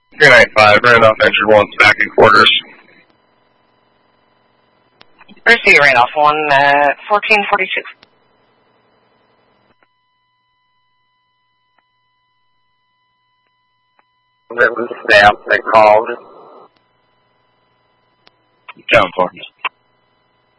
Good night, 5. Randolph entered 1 back in quarters. Receive Randolph 1 at 1446. That was staff they called. California.